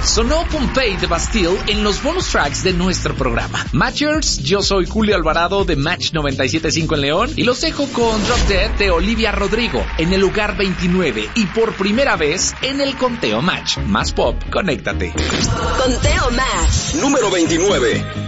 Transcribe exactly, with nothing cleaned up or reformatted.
Sonó Pompeii de Bastille en los bonus tracks de nuestro programa. Matchers, yo soy Julio Alvarado de Match noventa y siete punto cinco en León y los dejo con Drop Dead de Olivia Rodrigo en el lugar veintinueve y por primera vez en el conteo Match. Más pop, conéctate. Conteo Match. Número veintinueve.